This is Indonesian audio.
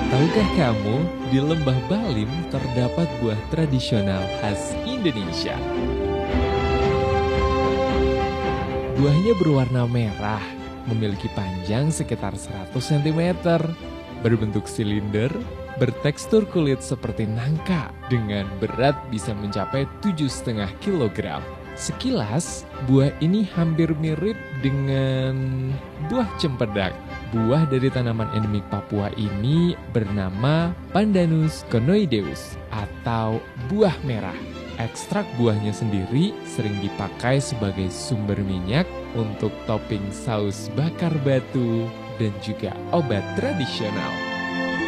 Tahukah kamu, di Lembah Balim terdapat buah tradisional khas Indonesia. Buahnya berwarna merah, memiliki panjang sekitar 100 cm, berbentuk silinder, bertekstur kulit seperti nangka, dengan berat bisa mencapai 7,5 kg. Sekilas, buah ini hampir mirip dengan buah cempedak. Buah dari tanaman endemik Papua ini bernama Pandanus conoideus atau buah merah. Ekstrak buahnya sendiri sering dipakai sebagai sumber minyak untuk topping saus bakar batu dan juga obat tradisional.